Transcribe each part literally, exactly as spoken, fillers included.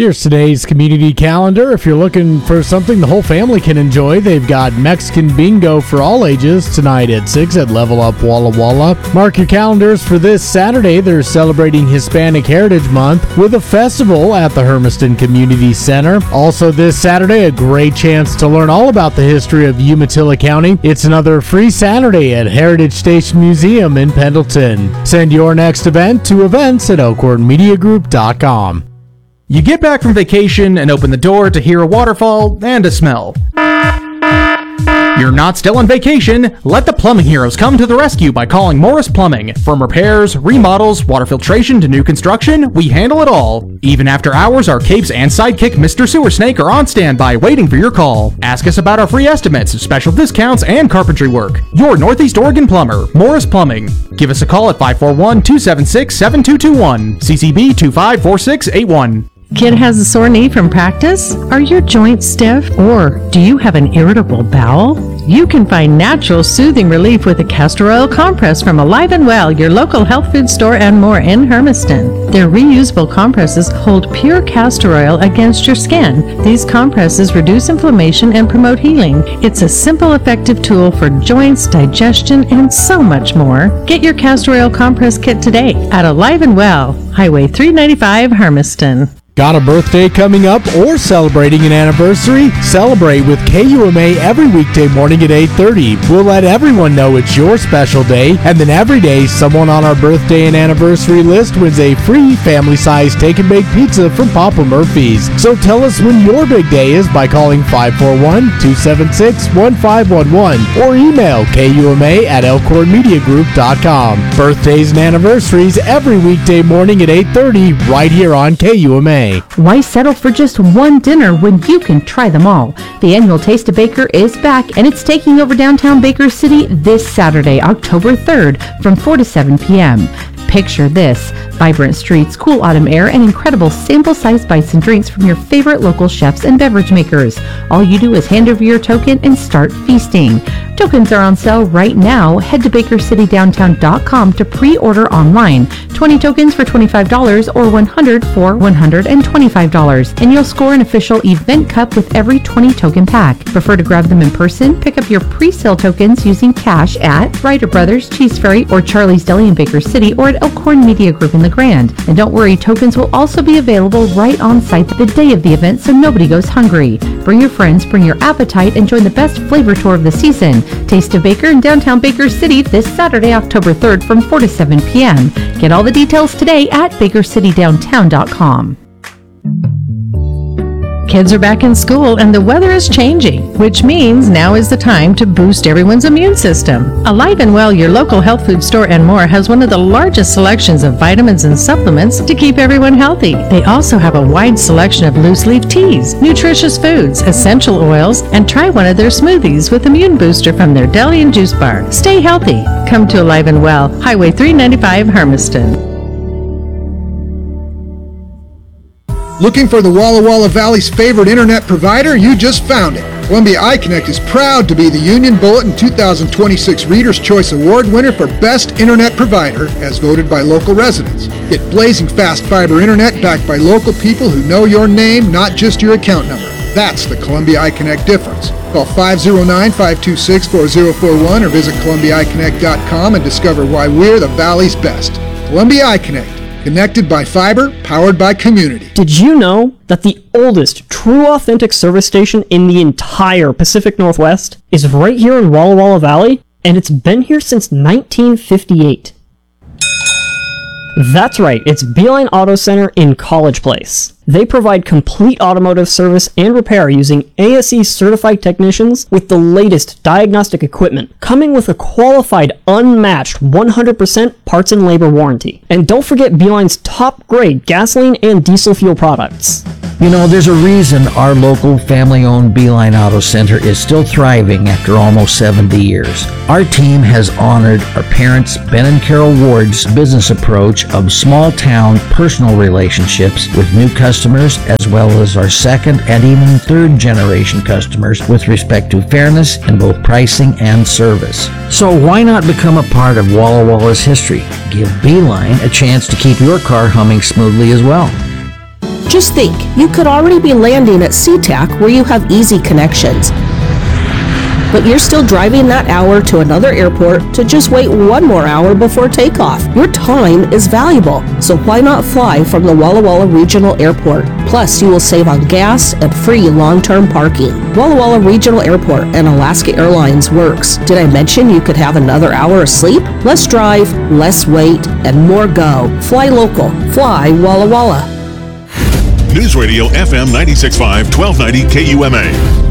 Here's today's community calendar. If you're looking for something the whole family can enjoy, they've got Mexican bingo for all ages tonight at six at Level Up Walla Walla. Mark your calendars for this Saturday. They're celebrating Hispanic Heritage Month with a festival at the Hermiston Community Center. Also this Saturday, a great chance to learn all about the history of Umatilla County. It's another free Saturday at Heritage Station Museum in Pendleton. Send your next event to events at elkhorn media group dot com. You get back from vacation and open the door to hear a waterfall and a smell. You're not still on vacation. Let the plumbing heroes come to the rescue by calling Morris Plumbing. From repairs, remodels, water filtration to new construction, we handle it all. Even after hours, our capes and sidekick Mister Sewer Snake are on standby waiting for your call. Ask us about our free estimates, special discounts, and carpentry work. Your Northeast Oregon plumber, Morris Plumbing. Give us a call at five four one, two seven six, seven two two one, C C B two five four six eight one. Kid has a sore knee from practice? Are your joints stiff? Or do you have an irritable bowel? You can find natural soothing relief with a castor oil compress from Alive and Well, your local health food store and more in Hermiston. Their reusable compresses hold pure castor oil against your skin. These compresses reduce inflammation and promote healing. It's a simple, effective tool for joints, digestion, and so much more. Get your castor oil compress kit today at Alive and Well, Highway three ninety-five, Hermiston. Got a birthday coming up or celebrating an anniversary? Celebrate with K U M A every weekday morning at eight thirty. We'll let everyone know it's your special day, and then every day someone on our birthday and anniversary list wins a free family-sized take-and-bake pizza from Papa Murphy's. So tell us when your big day is by calling five four one, two seven six, one five one one or email K U M A at elkhorn media group dot com. Birthdays and anniversaries every weekday morning at eight thirty right here on K U M A. Why settle for just one dinner when you can try them all? The annual Taste of Baker is back, and it's taking over downtown Baker City this Saturday, October third, from four to seven p.m. Picture this: vibrant streets, cool autumn air, and incredible sample-sized bites and drinks from your favorite local chefs and beverage makers. All you do is hand over your token and start feasting. Tokens are on sale right now. Head to baker city downtown dot com to pre-order online. twenty tokens for twenty-five dollars or one hundred for one hundred twenty-five dollars. And you'll score an official event cup with every twenty token pack. Prefer to grab them in person? Pick up your pre-sale tokens using cash at Ryder Brothers, Cheese Ferry, or Charlie's Deli in Baker City, or at Elkhorn Media Group in the Grand. And don't worry, tokens will also be available right on site the day of the event, so nobody goes hungry. Bring your friends, bring your appetite, and join the best flavor tour of the season. Taste of Baker in downtown Baker City this Saturday, October third from four to seven p.m. Get all the details today at baker city downtown dot com. Kids are back in school and the weather is changing, which means now is the time to boost everyone's immune system. Alive and Well, your local health food store and more, has one of the largest selections of vitamins and supplements to keep everyone healthy. They also have a wide selection of loose leaf teas, nutritious foods, essential oils, and try one of their smoothies with Immune Booster from their deli and juice bar. Stay healthy. Come to Alive and Well, Highway three ninety-five, Hermiston. Looking for the Walla Walla Valley's favorite internet provider? You just found it. Columbia iConnect is proud to be the Union Bulletin two thousand twenty-six Reader's Choice Award winner for Best Internet Provider, as voted by local residents. Get blazing fast fiber internet backed by local people who know your name, not just your account number. That's the Columbia iConnect difference. Call five oh nine, five two six, four oh four one or visit columbia i connect dot com and discover why we're the Valley's best. Columbia iConnect. Connected by fiber, powered by community. Did you know that the oldest true authentic service station in the entire Pacific Northwest is right here in Walla Walla Valley? And it's been here since nineteen fifty-eight. That's right, it's Beeline Auto Center in College Place. They provide complete automotive service and repair using A S E certified technicians with the latest diagnostic equipment, coming with a qualified, unmatched one hundred percent parts and labor warranty. And don't forget Beeline's top grade gasoline and diesel fuel products. You know, there's a reason our local family-owned Beeline Auto Center is still thriving after almost seventy years. Our team has honored our parents, Ben and Carol Ward's business approach of small-town personal relationships with new customers, as well as our second and even third-generation customers with respect to fairness in both pricing and service. So why not become a part of Walla Walla's history? Give Beeline a chance to keep your car humming smoothly as well. Just think, you could already be landing at SeaTac where you have easy connections. But you're still driving that hour to another airport to just wait one more hour before takeoff. Your time is valuable, so why not fly from the Walla Walla Regional Airport? Plus, you will save on gas and free long-term parking. Walla Walla Regional Airport and Alaska Airlines works. Did I mention you could have another hour of sleep? Less drive, less wait, and more go. Fly local. Fly Walla Walla. News Radio F M ninety-six point five, twelve ninety K U M A.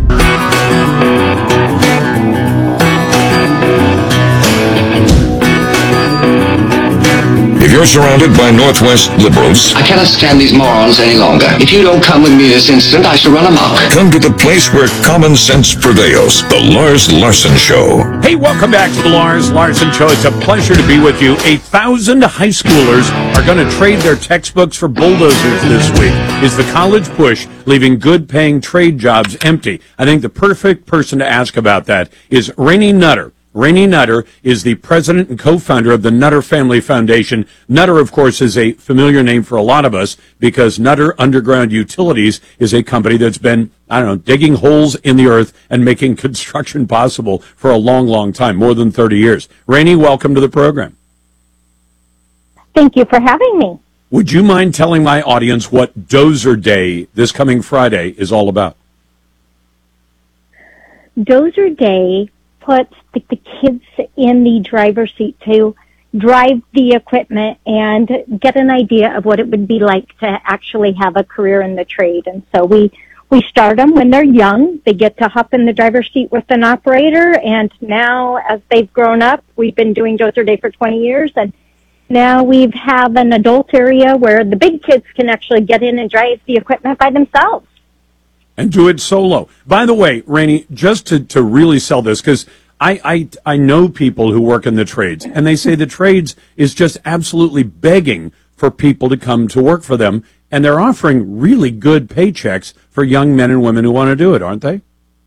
If you're surrounded by Northwest liberals, I cannot stand these morons any longer. If you don't come with me this instant, I shall run amok. Come to the place where common sense prevails. The Lars Larson Show. Hey, welcome back to the Lars Larson Show. It's a pleasure to be with you. A thousand high schoolers are going to trade their textbooks for bulldozers this week. Is the college push leaving good-paying trade jobs empty? I think the perfect person to ask about that is Rainey Nutter. Rainey Nutter is the president and co-founder of the Nutter Family Foundation. Nutter, of course, is a familiar name for a lot of us because Nutter Underground Utilities is a company that's been, I don't know, digging holes in the earth and making construction possible for a long, long time, more than thirty years. Rainey, welcome to the program. Thank you for having me. Would you mind telling my audience what Dozer Day this coming Friday is all about? Dozer Day puts the, the kids in the driver's seat to drive the equipment and get an idea of what it would be like to actually have a career in the trade. And so we, we start them when they're young. They get to hop in the driver's seat with an operator. And now as they've grown up, we've been doing Dozer Day for twenty years. And now we have an adult area where the big kids can actually get in and drive the equipment by themselves. And do it solo. By the way, Rainey, just to, to really sell this, because I, I, I know people who work in the trades, and they say the trades is just absolutely begging for people to come to work for them, and they're offering really good paychecks for young men and women who want to do it, aren't they?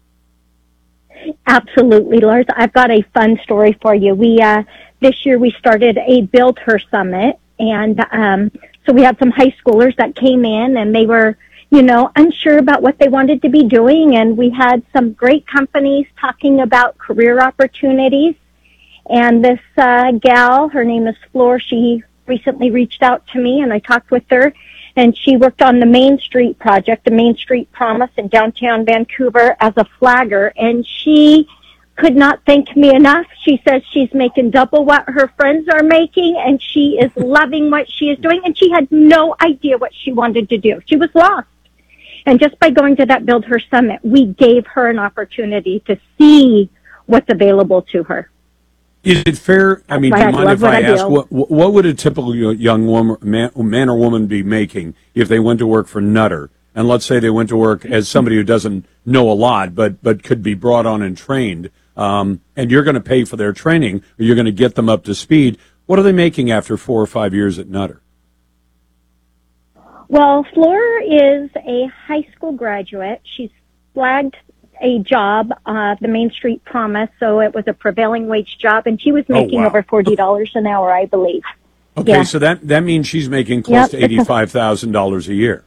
Absolutely, Lars. I've got a fun story for you. We uh, this year we started a Build Her Summit, and um, so we had some high schoolers that came in, and they were, you know, unsure about what they wanted to be doing. And we had some great companies talking about career opportunities. And this uh, gal, her name is Floor, she recently reached out to me and I talked with her. And she worked on the Main Street project, the Main Street Promise in downtown Vancouver as a flagger. And she could not thank me enough. She says she's making double what her friends are making and she is loving what she is doing. And she had no idea what she wanted to do. She was lost. And just by going to that Build Her Summit, we gave her an opportunity to see what's available to her. Is it fair? I mean, do you mind if I ask, what, what would a typical young woman, man, man or woman be making if they went to work for Nutter? And let's say they went to work as somebody who doesn't know a lot, but, but could be brought on and trained, um, and you're going to pay for their training, or you're going to get them up to speed. What are they making after four or five years at Nutter? Well, Flora is a high school graduate. She's flagged a job, uh, the Main Street Promise, so it was a prevailing wage job, and she was making oh, wow. over forty dollars an hour, I believe. Okay, yeah. so that, that means she's making close yep, to eighty-five thousand dollars a year.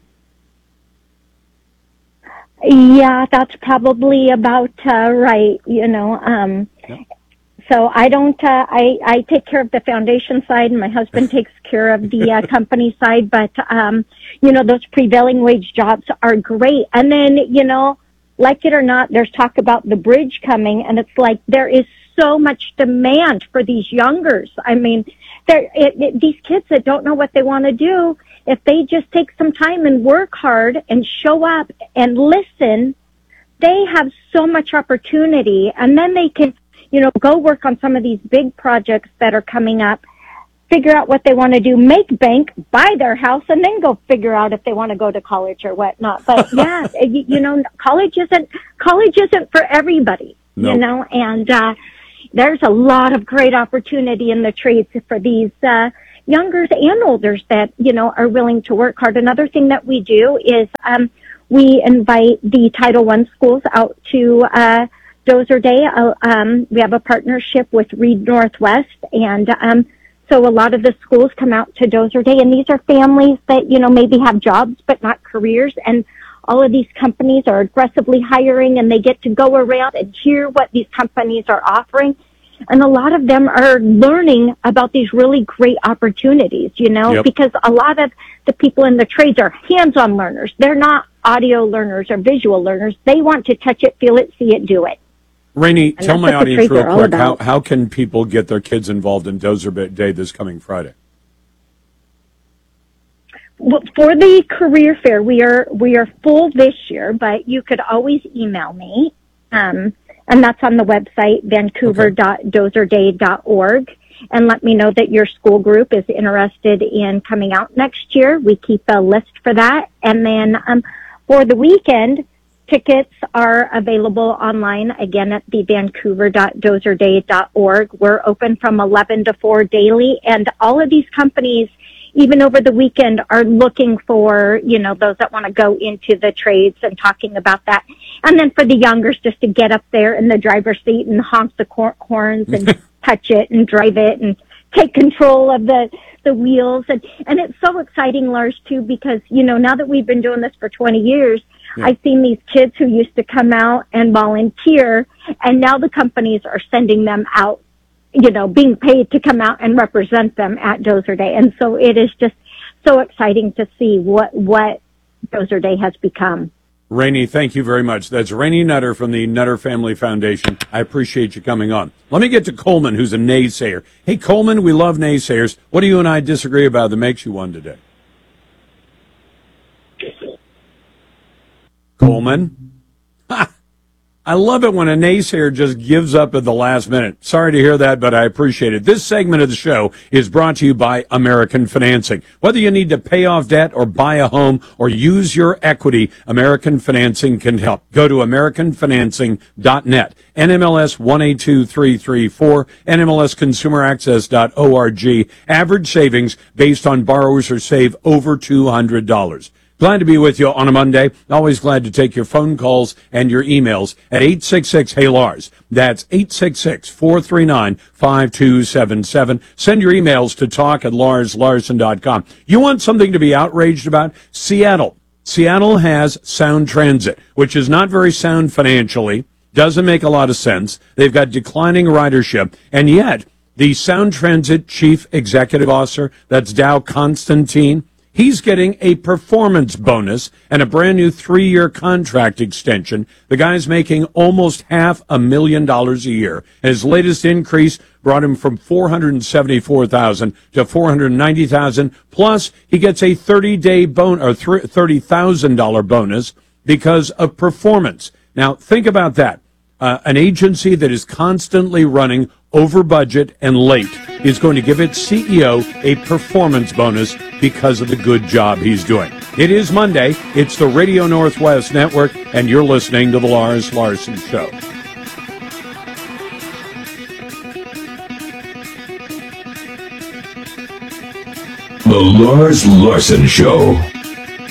Yeah, that's probably about uh, right, you know. Um, yep. So I don't, uh, I, I take care of the foundation side and my husband takes care of the uh, company side, but, um, you know, those prevailing wage jobs are great. And then, you know, like it or not, there's talk about the bridge coming and it's like there is so much demand for these youngers. I mean, there, it, it, these kids that don't know what they want to do, if they just take some time and work hard and show up and listen, they have so much opportunity and then they can, you know, go work on some of these big projects that are coming up, figure out what they want to do, make bank, buy their house, and then go figure out if they want to go to college or whatnot. But yeah, you, you know, college isn't, college isn't for everybody, nope. you know, and, uh, there's a lot of great opportunity in the trades for these, uh, youngers and olders that, you know, are willing to work hard. Another thing that we do is, um, we invite the Title One schools out to, uh, Dozer Day. Uh, um, we have a partnership with Reed Northwest, and um, so a lot of the schools come out to Dozer Day, and these are families that, you know, maybe have jobs but not careers, and all of these companies are aggressively hiring, and they get to go around and hear what these companies are offering. And a lot of them are learning about these really great opportunities, you know, yep. because a lot of the people in the trades are hands-on learners. They're not audio learners or visual learners. They want to touch it, feel it, see it, do it. Rainey, And tell my that's what the audience trades real are all quick, how, about. how can people get their kids involved in Dozer Day this coming Friday? Well, for the career fair, we are we are full this year, but you could always email me, um, and that's on the website, vancouver dot dozer day dot org, and let me know that your school group is interested in coming out next year. We keep a list for that. And then um, for the weekend, tickets are available online, again, at the vancouver dot dozer day dot org. We're open from eleven to four daily, and all of these companies, even over the weekend, are looking for, you know, those that want to go into the trades and talking about that. And then for the youngers, just to get up there in the driver's seat and honk the cor- horns and touch it and drive it and take control of the, the wheels. And, and it's so exciting, Lars, too, because, you know, now that we've been doing this for twenty years, yeah. I've seen these kids who used to come out and volunteer, and now the companies are sending them out, you know, being paid to come out and represent them at Dozer Day. And so it is just so exciting to see what, what Dozer Day has become. Rainey, thank you very much. That's Rainey Nutter from the Nutter Family Foundation. I appreciate you coming on. Let me get to Coleman, who's a naysayer. Hey, Coleman, we love naysayers. What do you and I disagree about that makes you one today? Coleman? Ha! I love it when a naysayer just gives up at the last minute. Sorry to hear that, but I appreciate it. This segment of the show is brought to you by American Financing. Whether you need to pay off debt or buy a home or use your equity, American Financing can help. Go to american financing dot net, N M L S one eight two three three four, N M L S consumer access dot org. Average savings based on borrowers who save over two hundred dollars. Glad to be with you on a Monday. Always glad to take your phone calls and your emails at eight six six, H E Y, L A R S. That's eight six six, four three nine, five two seven seven. Send your emails to talk at lars larson dot com. You want something to be outraged about? Seattle. Seattle has Sound Transit, which is not very sound financially, doesn't make a lot of sense. They've got declining ridership, and yet the Sound Transit Chief Executive Officer, that's Dow Constantine, he's getting a performance bonus and a brand new three-year contract extension. The guy's making almost half a million dollars a year. And his latest increase brought him from four hundred seventy-four thousand dollars to four hundred ninety thousand dollars. Plus, he gets a thirty-day bon- or thirty thousand dollars bonus because of performance. Now, think about that. Uh, an agency that is constantly running over budget and late is going to give its C E O a performance bonus because of the good job he's doing. It is Monday. It's the Radio Northwest Network, and you're listening to The Lars Larson Show. The Lars Larson Show.